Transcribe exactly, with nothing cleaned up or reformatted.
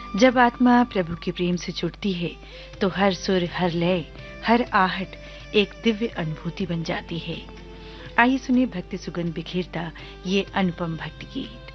जब आत्मा प्रभु के प्रेम से जुड़ती है तो हर सुर, हर लय, हर आहट एक दिव्य अनुभूति बन जाती है। आइए सुनिए भक्ति सुगंध बिखेरता ये अनुपम भक्ति गीत।